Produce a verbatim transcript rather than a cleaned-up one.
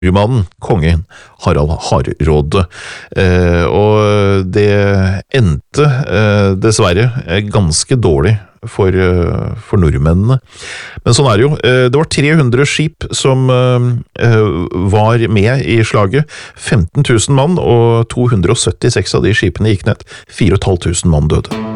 Mannen, kongen, Harald Hardråde, eh, og det endte eh, dessverre ganske dårlig for, eh, for nordmennene. Men sånn er det jo. Eh, det var tre hundre skip som eh, var med i slaget, femten tusen mann, og to hundre og syttiseks av de skipene gikk ned, fire tusen fem hundre mann døde.